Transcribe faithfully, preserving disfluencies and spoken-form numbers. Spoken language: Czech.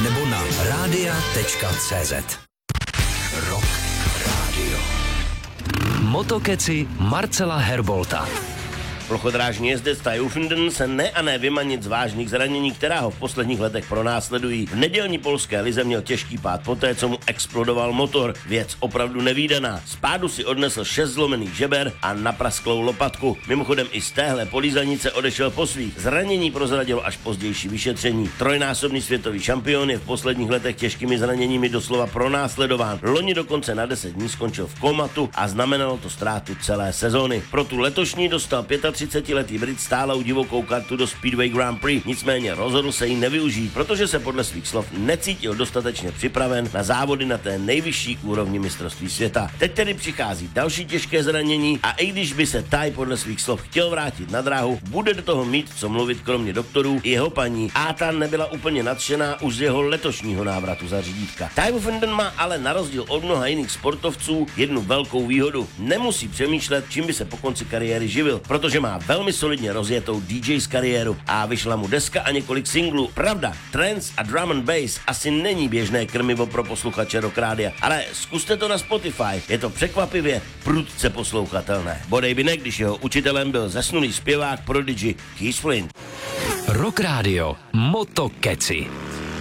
nebo na rádia tečka cé zet. Rock Radio. Motokeci Marcela Herbolta. Plochodrážní jezdec Ty Uffenden se ne a ne vymanit z vážných zranění, která ho v posledních letech pronásledují. V nedělní polské lize měl těžký pád poté, co mu explodoval motor. Věc opravdu nevídaná. Z pádu si odnesl šest zlomených žeber a naprasklou lopatku. Mimochodem i z téhle polízanice odešel po svých. Zranění prozradilo až pozdější vyšetření. Trojnásobný světový šampion je v posledních letech těžkými zraněními doslova pronásledován. Loni dokonce na deset dní skončil v komatu a znamenalo to ztrátu celé sezóny. Pro tu letošní dostal třicetiletý Brit stálou divokou kartu do Speedway Grand Prix, nicméně rozhodl se jí nevyužít, protože se podle svých slov necítil dostatečně připraven na závody na té nejvyšší úrovni mistrovství světa. Teď tedy přichází další těžké zranění a i když by se Ty podle svých slov chtěl vrátit na dráhu, bude do toho mít co mluvit kromě doktorů i jeho paní a ta nebyla úplně nadšená už z jeho letošního návratu za řídítka. Ty Uffenden má ale na rozdíl od mnoha jiných sportovců jednu velkou výhodu. Nemusí přemýšlet, čím by se po konci kariéry živil, protože má velmi solidně rozjetou dý džej kariéru a vyšla mu deska a několik singlů. Pravda, trance a drum and bass asi není běžné krmivo pro posluchače Rock Rádia, ale zkuste to na Spotify, je to překvapivě prudce poslouchatelné. Bodej by ne, když jeho učitelem byl zesnulý zpěvák Prodigy Keith Flint. Rock Radio Motokeci.